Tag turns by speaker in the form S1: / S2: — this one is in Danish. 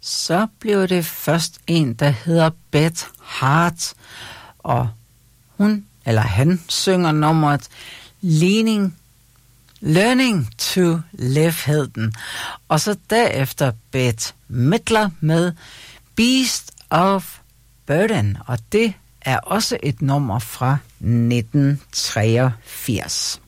S1: så blev det først en, der hedder Beth Hart, og han synger nummeret Learning to Live hed den. Og så derefter Bette Midler med Beast of Burden, og det er også et nummer fra 1983.